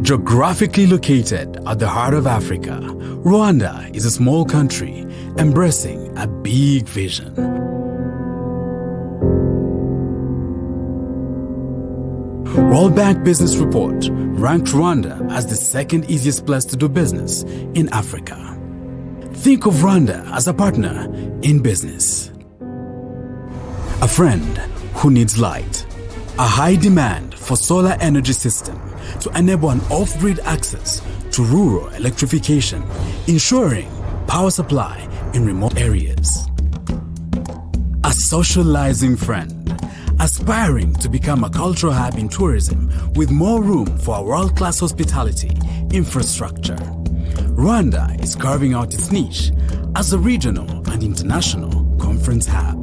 Geographically located at the heart of Africa, Rwanda is a small country embracing a big vision. World Bank Business Report ranked Rwanda as the second easiest place to do business in Africa. Think of Rwanda as a partner in business. A friend who needs light. A high demand for solar energy system to enable an off-grid access to rural electrification, ensuring power supply in remote areas. A socializing friend, aspiring to become a cultural hub in tourism with more room for a world-class hospitality infrastructure. Rwanda is carving out its niche as a regional and international conference hub.